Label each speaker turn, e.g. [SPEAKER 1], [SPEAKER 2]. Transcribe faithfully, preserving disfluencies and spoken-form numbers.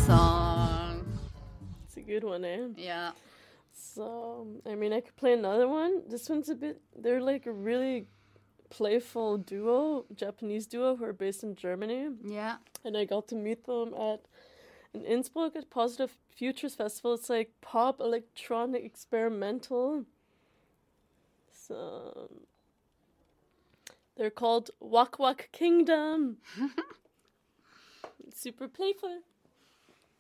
[SPEAKER 1] song.
[SPEAKER 2] It's a good one, eh?
[SPEAKER 1] Yeah.
[SPEAKER 2] So, I mean, I could play another one. This one's a bit, they're like a really playful duo, Japanese duo who are based in Germany.
[SPEAKER 1] Yeah.
[SPEAKER 2] And I got to meet them at in Innsbruck at Positive Futures Festival. It's like pop, electronic, experimental. So, they're called Wak Wak Kingdom. Super playful.